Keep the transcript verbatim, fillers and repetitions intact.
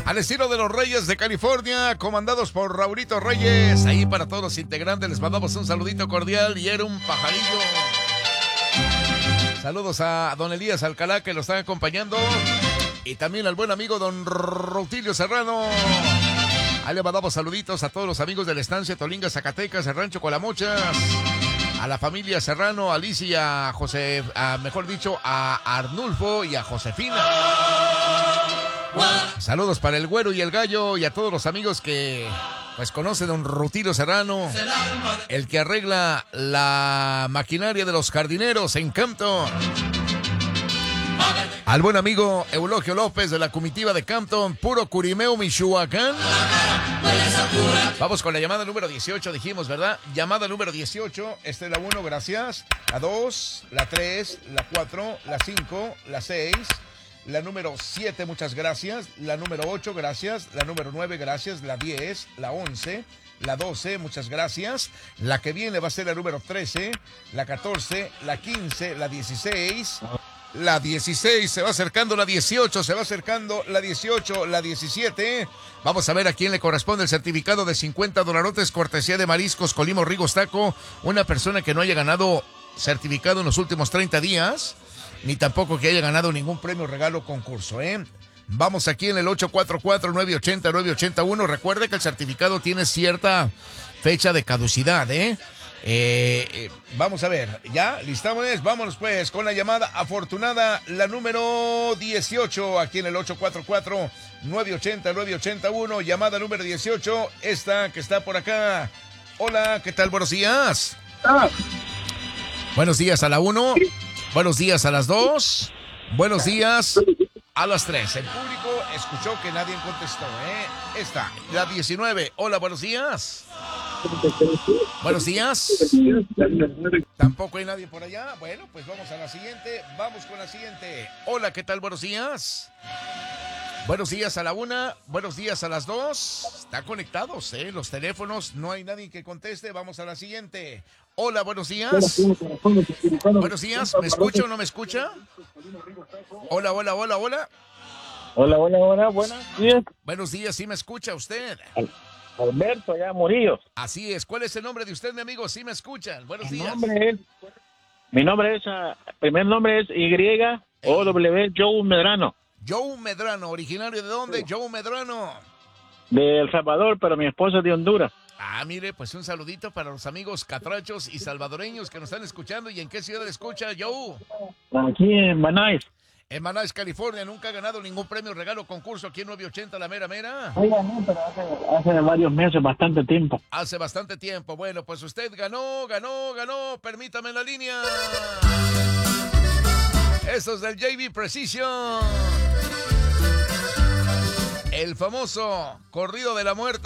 Al estilo de los Reyes de California, comandados por Raulito Reyes. Ahí para todos los integrantes les mandamos un saludito cordial y era un pajarillo. Saludos a don Elías Alcalá que lo están acompañando. Y también al buen amigo don Rutilio Serrano. Ahí le mandamos saluditos a todos los amigos de la estancia Tolinga, Zacatecas, el Rancho Colamochas. A la familia Serrano, a Alicia, a José, a, mejor dicho, a Arnulfo y a Josefina. Saludos para el Güero y el Gallo y a todos los amigos que pues conocen a don Rutilio Serrano, el que arregla la maquinaria de los jardineros en Campton. Al buen amigo Eulogio López de la comitiva de Campton, puro Curimeo, Michoacán. Vamos con la llamada número dieciocho, dijimos, ¿verdad? Llamada número dieciocho, esta es la uno, gracias. La dos, la tres, la cuatro, la cinco, la seis, la número siete, muchas gracias. La número ocho, gracias. La número nueve, gracias. La diez, la once, la doce, muchas gracias. La que viene va a ser la número trece, la catorce, la quince, la dieciséis. La dieciséis, se va acercando la dieciocho, se va acercando la dieciocho, la diecisiete. Vamos a ver a quién le corresponde el certificado de cincuenta dolarotes cortesía de Mariscos Colimo Rigos Taco. Una persona que no haya ganado certificado en los últimos treinta días, ni tampoco que haya ganado ningún premio, regalo, concurso, ¿eh? Vamos aquí en el ocho cuatro cuatro, nueve ocho cero, nueve ocho uno. Recuerde que el certificado tiene cierta fecha de caducidad, ¿eh? Eh, eh, vamos a ver, ya, listamos, vámonos pues con la llamada afortunada, la número dieciocho, aquí en el ocho cuatro cuatro, nueve ocho cero, nueve ocho uno, llamada número dieciocho, esta que está por acá. Hola, ¿qué tal? Buenos días. Ah. Buenos días a la uno, buenos días a las dos, buenos días a las tres. El público escuchó que nadie contestó, ¿eh? Esta, la diecinueve, hola, buenos días. Buenos días. Tampoco hay nadie por allá. Bueno, pues vamos a la siguiente. Vamos con la siguiente. Hola, ¿qué tal? Buenos días. Buenos días a la una. Buenos días a las dos. Están conectados, ¿eh? Los teléfonos. No hay nadie que conteste. Vamos a la siguiente. Hola, buenos días. Buenos días. ¿Me escucha o no me escucha? Hola, hola, hola, hola. Hola, hola, hola. Buenos días. Buenos días. ¿Sí me escucha usted? Alberto, allá Murillo. Así es. ¿Cuál es el nombre de usted, mi amigo? Sí me escuchan. Buenos mi días. Nombre es, mi nombre es, uh, primer nombre es Y O W Joe Medrano. Joe Medrano, ¿originario de dónde? Sí. Joe Medrano. De El Salvador, pero mi esposa es de Honduras. Ah, mire, pues un saludito para los amigos catrachos y salvadoreños que nos están escuchando. ¿Y en qué ciudad escucha, Joe? Aquí en Banais. En Manaus, California. ¿Nunca ha ganado ningún premio, regalo, concurso aquí en nueve ochenta, la mera mera? Oiga, no, pero hace, hace varios meses, bastante tiempo. Hace bastante tiempo. Bueno, pues usted ganó, ganó, ganó. Permítame en la línea. Eso es del J B Precision. El famoso corrido de la muerte.